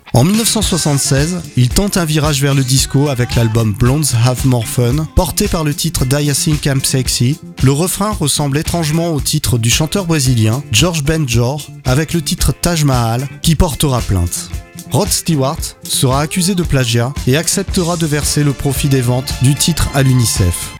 En 1976, il tente un virage vers le disco avec l'album Blondes Have More Fun, porté par le titre Do You Think I'm Sexy. Le refrain ressemble étrangement au titre du chanteur brésilien Jorge Benjor avec le titre Taj Mahal qui portera plainte. Rod Stewart sera accusé de plagiat et acceptera de verser le profit des ventes du titre à l'UNICEF.